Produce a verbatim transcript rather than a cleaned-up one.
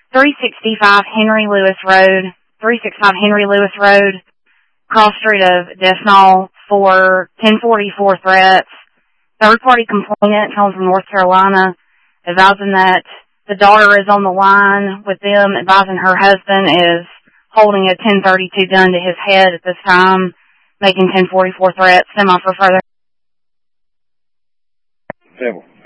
three sixty-five Henry Lewis Road, three sixty-five Henry Lewis Road, cross street of Desnall for ten forty-four threats. Third party complainant comes from North Carolina, advising that the daughter is on the line with them, advising her husband is holding a ten thirty-two gun to his head at this time, making ten forty-four threats. Semi for further. Table.